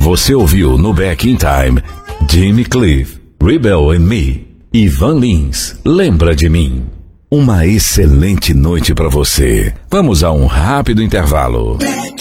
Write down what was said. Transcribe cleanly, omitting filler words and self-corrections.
Você ouviu no Back in Time Jimmy Cliff, Rebel and Me, Ivan Lins, Lembra de Mim. Uma excelente noite para você. Vamos a um rápido intervalo.